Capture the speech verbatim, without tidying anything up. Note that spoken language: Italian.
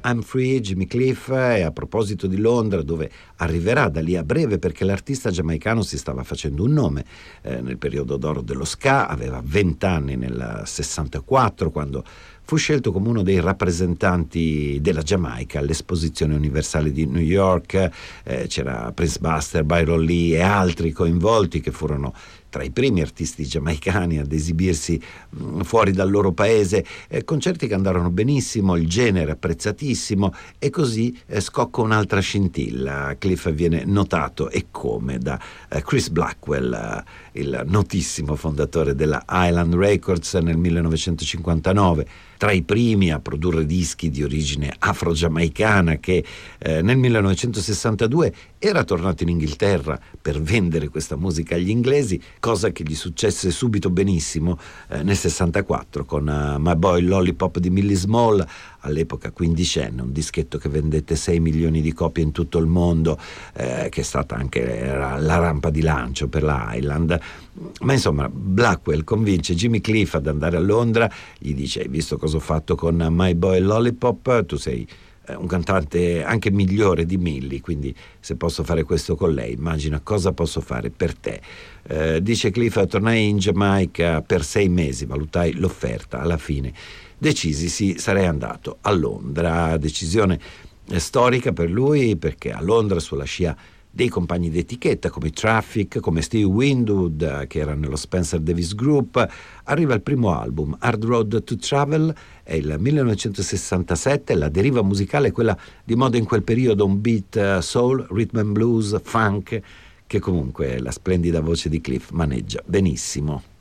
I'm Free, Jimmy Cliff. E a proposito di Londra, dove arriverà da lì a breve, perché l'artista giamaicano si stava facendo un nome eh, nel periodo d'oro dello ska, aveva venti anni nel sessantaquattro quando fu scelto come uno dei rappresentanti della Giamaica all'Esposizione Universale di New York. Eh, c'era Prince Buster, Byron Lee e altri coinvolti che furono tra i primi artisti giamaicani ad esibirsi mh, fuori dal loro paese, eh, concerti che andarono benissimo, il genere apprezzatissimo, e così eh, scocca un'altra scintilla. Cliff viene notato, e come, da eh, Chris Blackwell, eh, il notissimo fondatore della Island Records nel millenovecentocinquantanove, tra i primi a produrre dischi di origine afro-giamaicana, che eh, nel millenovecentosessantadue era tornato in Inghilterra per vendere questa musica agli inglesi, cosa che gli successe subito benissimo eh, nel sessantaquattro con uh, My Boy Lollipop di Millie Small, all'epoca quindicenne, un dischetto che vendette sei milioni di copie in tutto il mondo, eh, che è stata anche la, la rampa di lancio per la Island. Ma insomma, Blackwell convince Jimmy Cliff ad andare a Londra, gli dice: hai visto cosa ho fatto con My Boy Lollipop? Tu sei eh, un cantante anche migliore di Millie, quindi se posso fare questo con lei, immagina cosa posso fare per te. Eh, dice Cliff: tornai in Giamaica per sei mesi, valutai l'offerta, alla fine decisi, sì, sarei andato a Londra. Decisione storica per lui, perché a Londra, sulla scia dei compagni d'etichetta come Traffic, come Steve Winwood, che era nello Spencer Davis Group, arriva il primo album, Hard Road to Travel. È il millenovecentosessantasette, la deriva musicale è quella di moda in quel periodo, un beat soul, rhythm and blues, funk, che comunque la splendida voce di Cliff maneggia benissimo.